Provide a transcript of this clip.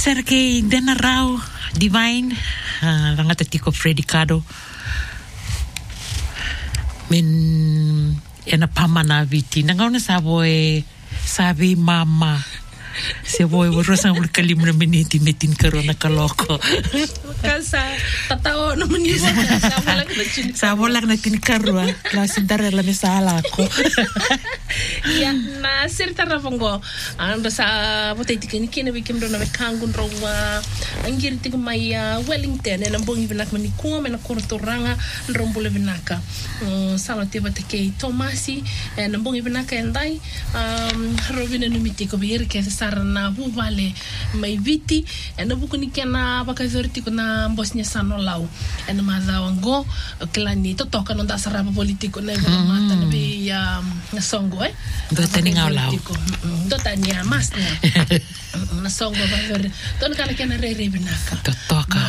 Sergei Denarau Divine rangata tiko Freddy Cado min ena pamana viti nangauna sabi mama se voi rosa ul kalimna miniti metin karona kaloko kasa tatao no meniwa sa volang na tin karwa la sindara la mesala ko ya na serta ravango anda sa boteti kini kene wikim do na kangun rowa angir tik maya Wellington na mbongi vinak mani ko mena kortoranga nrombole vinaka sala te bateke Tomasi na mbongi vinaka endai rovina no mitiko bir ke sarna buvale mai viti na bukuni kena bakaverti na Bosnia Sanolau na madawango klani to toka no da saraba politiko na mata na be ya songo do tani ngaulau do tani mas na songo ba ver don kana kena re binaka to toka